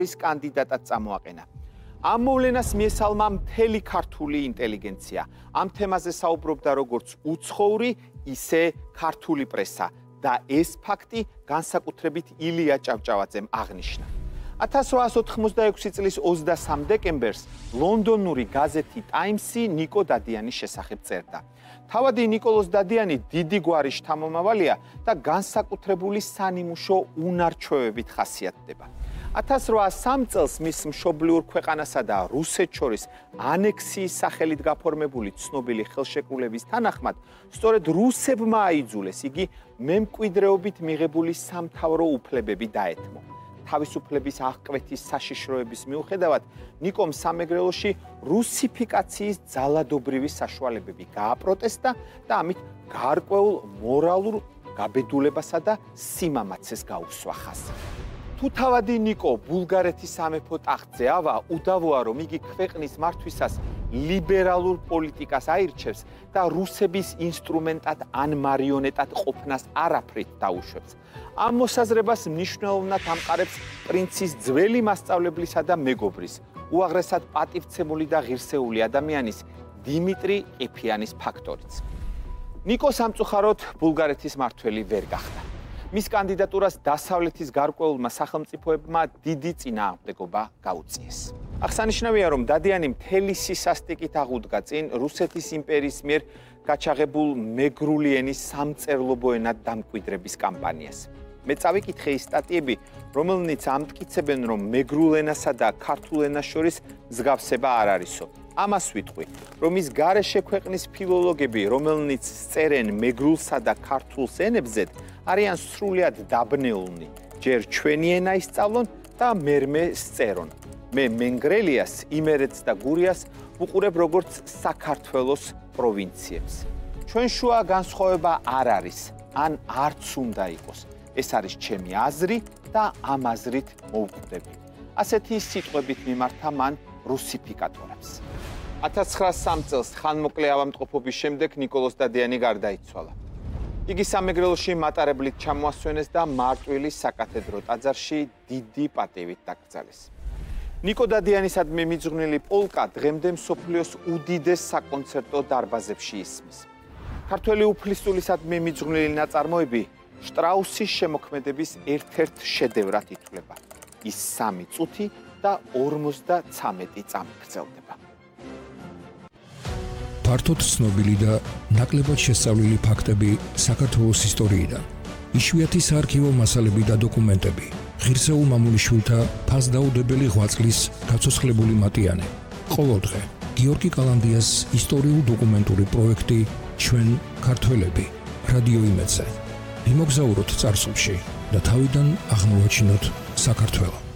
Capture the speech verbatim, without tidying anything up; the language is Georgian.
ის კანდიდატად წამოაყენა. ამ მოვლენას მიესალმა მთელი ქართული ინტელიგენცია. ამ თემაზე საუბრობდა როგორც უცხოური, ისე ქართული პრესა და ეს ფაქტი განსაკუთრებით ილია ჭავჭავაძემ აღნიშნა. ათას რვაას ოთხმოცდაექვსი წლის ოცდასამ დეკემბერს ლონდონური გაზეთი ტაიმსი ნიკო დადიანის შესახებ წერდა. თავადი ნიკოლოზ დადიანი დიდი გვარის შთამომავალია და განსაკუთრებული სანიმუშო უნარჩვევებით ხასიათდება. ათას რვაას სამ წელს მის მშობლიურ ქვეყანასა და რუსეთს შორის ანექსიის სახელით გაფორმებული ცნობილი ხელშეკრულების თანახმად, სწორედ რუსებმა აიძულეს იგი მემკვიდრეობით მიღებული სამთავრო უფლებები დაეთმო. თავისუფლების აღკვეთის საშიშროების მიუხედავად, ნიკომ სამეგრელოში რუსიფიკაციის ძალადობრივი საშუალებები გააპროტესტა და ამით გარკვეულ მორალურ გაბედულებასა და სიმამაცეს გაუსვა ხაზი. თუ თავადი ნიკო ბულგარეთის სამეფო ტახტზე ავა, უდავოა რომ იგი ქვეყნის მართვისას ლიბერალურ პოლიტიკას აირჩევს და რუსების ინსტრუმენტად ან მარიონეტად ყოფნას არაფრით დაუშვებს. ამ მოსაზრებას მნიშვნელოვნად ამყარებს პრინცის ძველი მასწავლებლისა და მეგობრის, უაღრესად პატივცემული და ღირსეული ადამიანის დიმიტრი ყიფიანის ფაქტორიც. ნიკო სამწუხაროდ ბულგარეთის მართველი ვერ გახდა. მის კანდიდატურას დასავლეთის გარკვეულმა სახელმწიფოებმა დიდი წინააღმდეგობა გაუწიეს. აღსანიშნავია, რომ დადიანი მთელი სისასტიკით აღუდგა წინ რუსეთის იმპერიის მიერ გაჩაღებულ მეგრული ენის სამწერლობო ენად დამკვიდრების კამპანიას. მე წავიკითხე ის სტატიები, რომელნიც ამტკიცებენ, რომ მეგრულ ენასა და ქართულ ენას შორის მსგავსება არ არისო. ამას ვიტყვი, რომ ის გარეშე ქვეყნის ფილოლოგები, რომელნიც წერენ მეგრულსა და ქართულს ენებზე, არიან სრულიად დაბნეულნი. ჯერ ჩვენი ენა ისწავლონ და მერმე სწერონ. მე მენგრელიას, იმერეთს და გურიას ვუყურებ როგორც საქართველოს პროვინციებს. ჩვენ შუა განსხვავება არ არის, ან არც უნდა იყოს. ეს არის ჩემი აზრი და ამ აზრით მოვკვდები. ასეთი სიტყვებით მიმართა მან რუსიფიკატორებს. ათას ცხრაას სამ წელს ხანმოკლე ავადმყოფობის შემდეგ ნიკოლოზ დადიანი გარდაიცვალა. იგი სამეგრელოში მატარებლით ჩამოასვენეს და მარტვილის საკათედრო ტაძარში დიდი პატივით დაკრძალეს. ნიკო დადიანისადმი მიძღვნილი პოლკა დღემდე მსოფლიოს უდიდეს საკონცერტო დარბაზებში ისმის. ქართველი უფლისწულისადმი მიძღვნილი ნაწარმოები შტრაუსის შემოქმედების ერთ-ერთ შედევრად ითვლება. ის სამი წუთი და ორმოცდაცამეტი წამი გრძელდება. ფართოდ ცნობილი და ნაკლებად შესწავლილი ფაქტები საქართველოს ისტორიიდან. იშვიათი საარქივო მასალები და დოკუმენტები. ღირსეულ მამულიშვილთა ფასდაუდებელი ღვაწლის გაცოცხლებული მატიანე. ყოველდღე გიორგი კალანდიას ისტორიულ-დოკუმენტური პროექტი ჩვენ ქართველები რადიო იმედზე. ვიმოგზაუროთ წარსულში და თავიდან აღმოვაჩინოთ საქართველო.